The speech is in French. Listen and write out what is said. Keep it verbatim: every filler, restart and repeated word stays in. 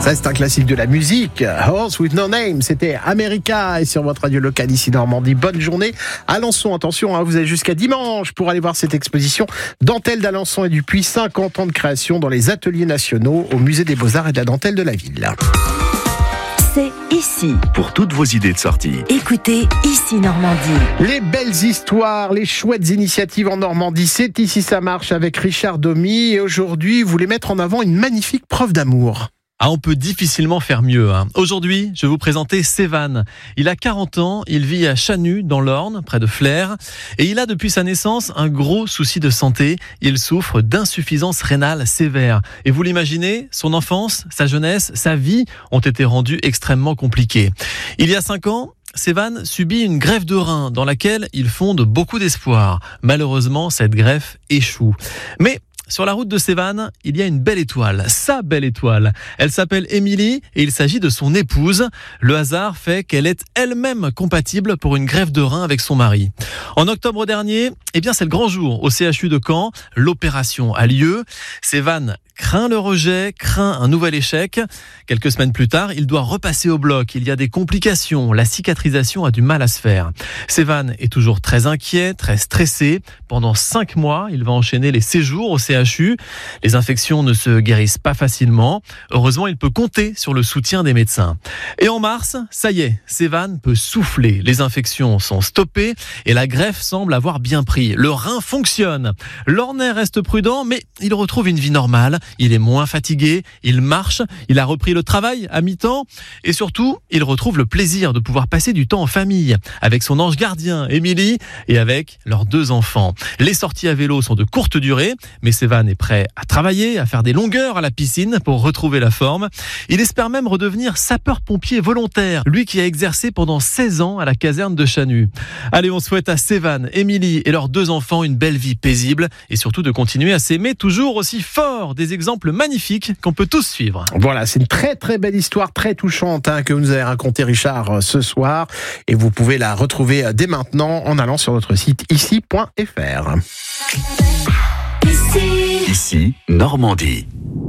Ça, c'est un classique de la musique. Horse with No Name, c'était America et sur votre radio locale ici Normandie. Bonne journée. Alençon, attention, hein, vous avez jusqu'à dimanche pour aller voir cette exposition Dentelle d'Alençon et du Puy, cinquante ans de création dans les ateliers nationaux au musée des Beaux-Arts et de la dentelle de la ville. C'est ici. Pour toutes vos idées de sortie. Écoutez Ici Normandie. Les belles histoires, les chouettes initiatives en Normandie, c'est ici ça marche avec Richard Domy. Et aujourd'hui, vous voulez mettre en avant une magnifique preuve d'amour. Ah, on peut difficilement faire mieux. Hein. Aujourd'hui, je vais vous présenter Sévan. Il a quarante ans, il vit à Chanu, dans l'Orne, près de Flers. Et il a depuis sa naissance un gros souci de santé. Il souffre d'insuffisance rénale sévère. Et vous l'imaginez, son enfance, sa jeunesse, sa vie ont été rendues extrêmement compliquées. Il y a cinq ans, Sévan subit une greffe de rein dans laquelle il fonde beaucoup d'espoir. Malheureusement, cette greffe échoue. Mais sur la route de Sévan, il y a une belle étoile, sa belle étoile. Elle s'appelle Émilie et il s'agit de son épouse. Le hasard fait qu'elle est elle-même compatible pour une greffe de rein avec son mari. En octobre dernier, eh bien c'est le grand jour au C H U de Caen. L'opération a lieu. Sévan craint le rejet, craint un nouvel échec. Quelques semaines plus tard, il doit repasser au bloc. Il y a des complications. La cicatrisation a du mal à se faire. Sévan est toujours très inquiet, très stressé. Pendant cinq mois, il va enchaîner les séjours au C H U. Les infections ne se guérissent pas facilement. Heureusement, il peut compter sur le soutien des médecins. Et en mars, ça y est, Sévan peut souffler. Les infections sont stoppées et la greffe semble avoir bien pris. Le rein fonctionne. L'Ornais reste prudent, mais il retrouve une vie normale. Il est moins fatigué, il marche, il a repris le travail à mi-temps et surtout, il retrouve le plaisir de pouvoir passer du temps en famille avec son ange gardien, Émilie, et avec leurs deux enfants. Les sorties à vélo sont de courte durée, mais Sévan est prêt à travailler, à faire des longueurs à la piscine pour retrouver la forme. Il espère même redevenir sapeur-pompier volontaire, lui qui a exercé pendant seize ans à la caserne de Chanu. Allez, on souhaite à Sévan, Émilie et leurs deux enfants une belle vie paisible et surtout de continuer à s'aimer toujours aussi fort. Des exemples magnifiques qu'on peut tous suivre. Voilà, c'est une très très belle histoire, très touchante hein, que vous nous avez racontée Richard ce soir et vous pouvez la retrouver dès maintenant en allant sur notre site ici point f r. Ici, Normandie.